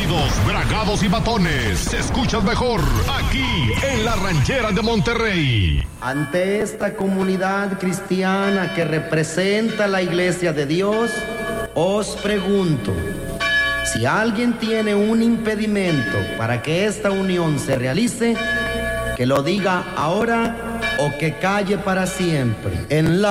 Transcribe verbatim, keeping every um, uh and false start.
Ruidos, bragados y batones. Se escuchan mejor aquí en la Ranchera de Monterrey. Ante esta comunidad cristiana que representa la Iglesia de Dios, os pregunto, si alguien tiene un impedimento para que esta unión se realice, que lo diga ahora o que calle para siempre. En la